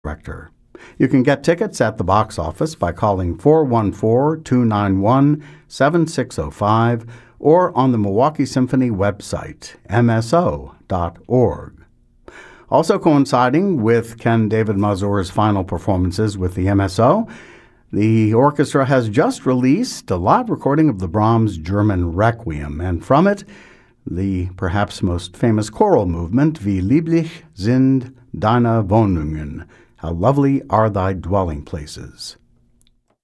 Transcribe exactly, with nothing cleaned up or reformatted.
director. You can get tickets at the box office by calling four one four, two nine one, seven six zero five or on the Milwaukee Symphony website, m s o dot org. Also coinciding with Ken David Mazur's final performances with the M S O, the orchestra has just released a live recording of the Brahms German Requiem, and from it, the perhaps most famous choral movement, Wie lieblich sind deine Wohnungen, How lovely are thy dwelling places.